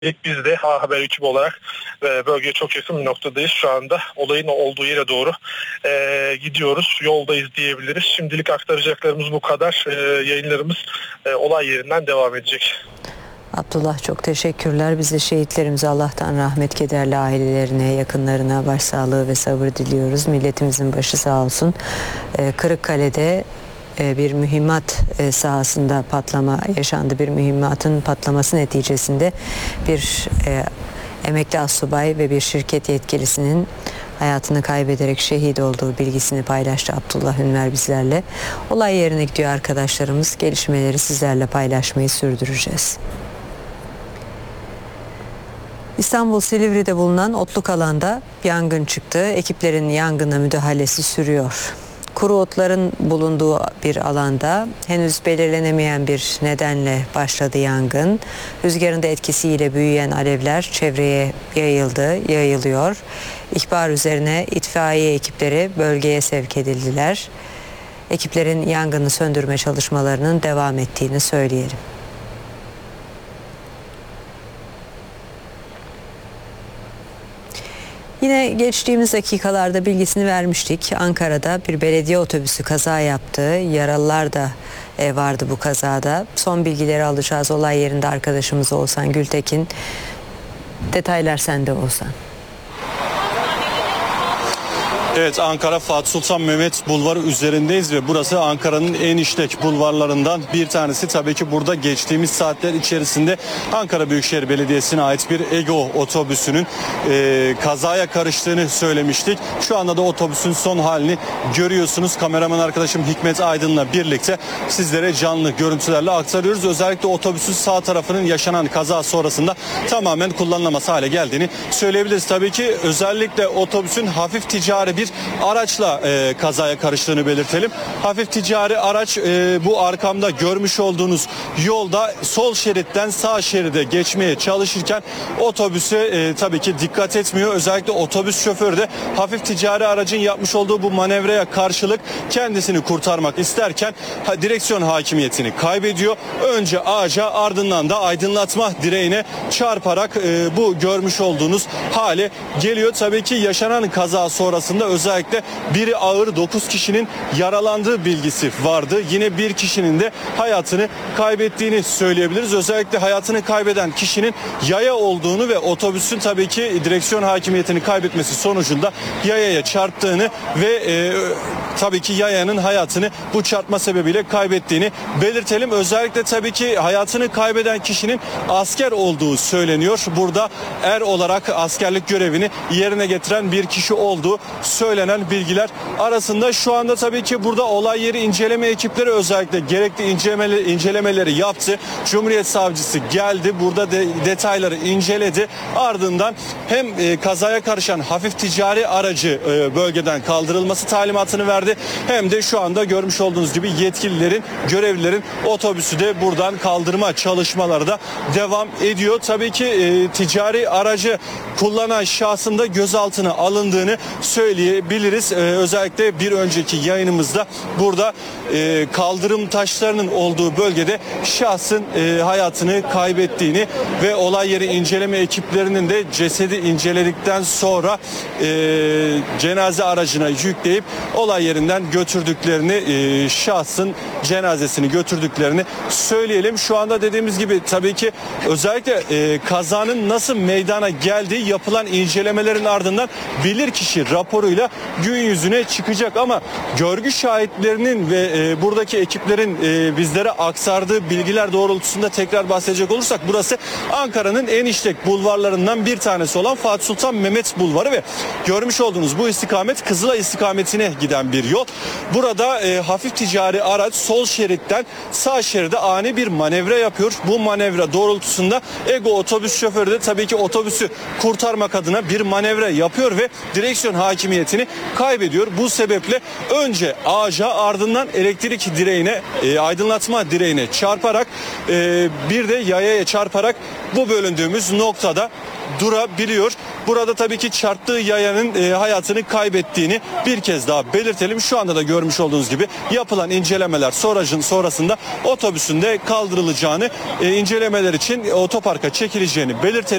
Biz de haber ekibi olarak bölgeye çok yakın bir noktadayız. Şu anda olayın olduğu yere doğru gidiyoruz. Yoldayız diyebiliriz. Şimdilik aktaracaklarımız bu kadar. Yayınlarımız olay yerinden devam edecek. Abdullah, çok teşekkürler. Biz de şehitlerimize Allah'tan rahmet, kederli ailelerine, yakınlarına başsağlığı ve sabır diliyoruz. Milletimizin başı sağ olsun. Kırıkkale'de bir mühimmat sahasında patlama yaşandı. Bir mühimmatın patlaması neticesinde bir emekli astsubay ve bir şirket yetkilisinin hayatını kaybederek şehit olduğu bilgisini paylaştı Abdullah Ünver bizlerle. Olay yerine gidiyor arkadaşlarımız. Gelişmeleri sizlerle paylaşmayı sürdüreceğiz. İstanbul Silivri'de bulunan otluk alanda yangın çıktı. Ekiplerin yangına müdahalesi sürüyor. Kuru otların bulunduğu bir alanda henüz belirlenemeyen bir nedenle başladı yangın. Rüzgarın da etkisiyle büyüyen alevler çevreye yayılıyor. İhbar üzerine itfaiye ekipleri bölgeye sevk edildiler. Ekiplerin yangını söndürme çalışmalarının devam ettiğini söyleyelim. Yine geçtiğimiz dakikalarda bilgisini vermiştik. Ankara'da bir belediye otobüsü kaza yaptı. Yaralılar da vardı bu kazada. Son bilgileri alacağız. Olay yerinde arkadaşımız Oğuzhan Gültekin. Detaylar sende Oğuzhan. Evet, Ankara Fatih Sultan Mehmet Bulvarı üzerindeyiz ve burası Ankara'nın en işlek bulvarlarından bir tanesi. Tabii ki burada geçtiğimiz saatler içerisinde Ankara Büyükşehir Belediyesi'ne ait bir Ego otobüsünün kazaya karıştığını söylemiştik. Şu anda da otobüsün son halini görüyorsunuz. Kameraman arkadaşım Hikmet Aydın'la birlikte sizlere canlı görüntülerle aktarıyoruz. Özellikle otobüsün sağ tarafının yaşanan kaza sonrasında tamamen kullanılamaz hale geldiğini söyleyebiliriz. Tabii ki özellikle otobüsün hafif ticari bir araçla kazaya karıştığını belirtelim. Hafif ticari araç bu arkamda görmüş olduğunuz yolda sol şeritten sağ şeride geçmeye çalışırken otobüse tabii ki dikkat etmiyor. Özellikle otobüs şoförü de hafif ticari aracın yapmış olduğu bu manevraya karşılık kendisini kurtarmak isterken direksiyon hakimiyetini kaybediyor. Önce ağaca, ardından da aydınlatma direğine çarparak bu görmüş olduğunuz hale geliyor. Tabii ki yaşanan kaza sonrasında özellikle biri ağır 9 kişinin yaralandığı bilgisi vardı. Yine bir kişinin de hayatını kaybettiğini söyleyebiliriz. Özellikle hayatını kaybeden kişinin yaya olduğunu ve otobüsün tabii ki direksiyon hakimiyetini kaybetmesi sonucunda yayaya çarptığını ve tabii ki yayanın hayatını bu çarpma sebebiyle kaybettiğini belirtelim. Özellikle tabii ki hayatını kaybeden kişinin asker olduğu söyleniyor. Burada er olarak askerlik görevini yerine getiren bir kişi olduğu söylenen bilgiler arasında. Şu anda tabii ki burada olay yeri inceleme ekipleri özellikle gerekli incelemeleri yaptı. Cumhuriyet Savcısı geldi. Burada detayları inceledi. Ardından hem kazaya karışan hafif ticari aracı bölgeden kaldırılması talimatını verdi. Hem de şu anda görmüş olduğunuz gibi yetkililerin, görevlilerin otobüsü de buradan kaldırma çalışmaları da devam ediyor. Tabii ki ticari aracı kullanan şahsın da gözaltına alındığını söyleyebiliriz. Özellikle bir önceki yayınımızda burada kaldırım taşlarının olduğu bölgede şahsın hayatını kaybettiğini ve olay yeri inceleme ekiplerinin de cesedi inceledikten sonra cenaze aracına yükleyip olay yerinden götürdüklerini, şahsın cenazesini götürdüklerini söyleyelim. Şu anda dediğimiz gibi tabii ki özellikle kazanın nasıl meydana geldiği yapılan incelemelerin ardından bilirkişi raporuyla gün yüzüne çıkacak ama görgü şahitlerinin ve buradaki ekiplerin bizlere aktardığı bilgiler doğrultusunda tekrar bahsedecek olursak burası Ankara'nın en işlek bulvarlarından bir tanesi olan Fatih Sultan Mehmet Bulvarı ve görmüş olduğunuz bu istikamet Kızılay istikametine giden bir yol. Burada hafif ticari araç sol şeritten sağ şeride ani bir manevra yapıyor. Bu manevra doğrultusunda Ego otobüs şoförü de tabii ki otobüsü kurtarmak adına bir manevra yapıyor ve direksiyon hakimiyeti kabiliyetini kaybediyor. Bu sebeple önce ağaca, ardından elektrik direğine, aydınlatma direğine çarparak bir de yayaya çarparak bu bölündüğümüz noktada durabiliyor. Burada tabii ki çarptığı yayanın hayatını kaybettiğini bir kez daha belirtelim. Şu anda da görmüş olduğunuz gibi yapılan incelemeler sonrasında otobüsün de kaldırılacağını, incelemeler için otoparka çekileceğini belirtelim.